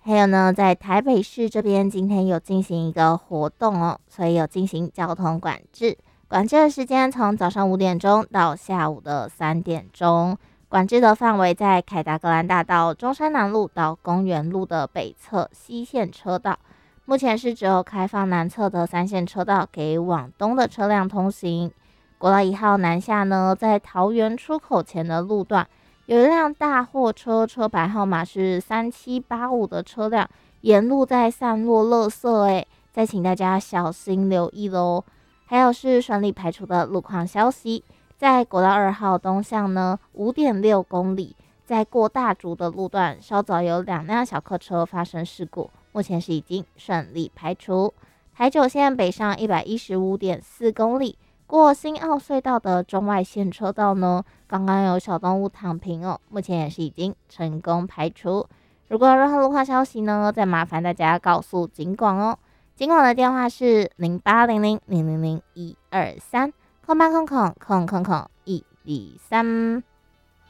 还有呢，在台北市这边今天有进行一个活动哦，所以有进行交通管制。管制的时间从早上5点钟到下午的3点钟。管制的范围在凯达格兰大道中山南路到公园路的北侧西线车道。目前是只有开放南侧的3线车道给往东的车辆通行。国道1号南下呢，在桃园出口前的路段，有一辆大货车，车牌号码是3785的车辆，沿路在散落垃圾，再请大家小心留意咯。还有是顺利排除的路况消息，在国道2号东向呢，5.6公里，在过大竹的路段，稍早有2辆小客车发生事故，目前是已经顺利排除。台九线北上115.4公里，过新澳隧道的中外线车道呢，刚刚有小动物躺平哦，目前也是已经成功排除。如果有任何路况消息呢，再麻烦大家告诉警广哦。警广的电话是0800000123，0800000123。